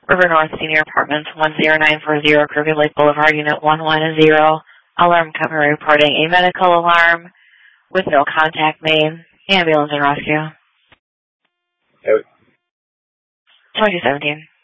River North Senior Apartments, 10940 Crooked Lake Boulevard, Unit 110. Alarm company reporting a medical alarm with no contact made. Ambulance and rescue. 2017.